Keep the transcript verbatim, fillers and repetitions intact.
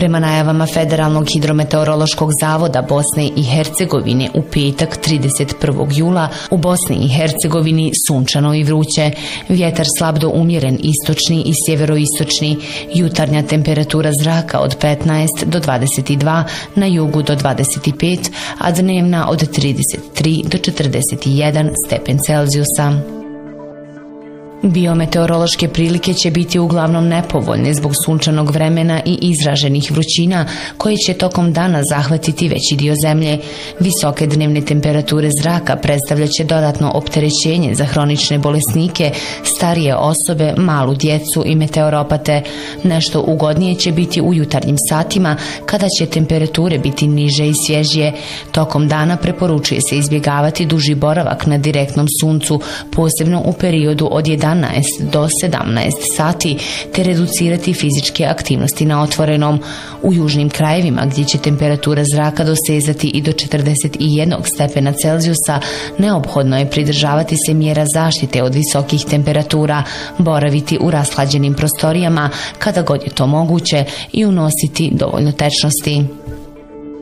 Prema najavama Federalnog hidrometeorološkog zavoda Bosne i Hercegovine u petak trideset prvog jula u Bosni i Hercegovini sunčano i vruće. Vjetar slab do umjeren istočni i sjeveroistočni. Jutarnja temperatura zraka od petnaest do dvadeset dva, na jugu do dvadeset pet, a dnevna od trideset tri do četrdeset jedan stepen Celzijusa. Biometeorološke prilike će biti uglavnom nepovoljne zbog sunčanog vremena i izraženih vrućina koje će tokom dana zahvatiti veći dio zemlje. Visoke dnevne temperature zraka predstavljaće dodatno opterećenje za hronične bolesnike, starije osobe, malu djecu i meteoropate. Nešto ugodnije će biti u jutarnjim satima kada će temperature biti niže i svježije. Tokom dana preporučuje se izbjegavati duži boravak na direktnom suncu, posebno u periodu od jedanaest do sedamnaest sati, te reducirati fizičke aktivnosti na otvorenom. U južnim krajevima, gdje će temperatura zraka dosezati i do četrdeset jednog stepena Celzijusa, neophodno je pridržavati se mjera zaštite od visokih temperatura, boraviti u rashlađenim prostorijama kada god je to moguće i unositi dovoljno tečnosti.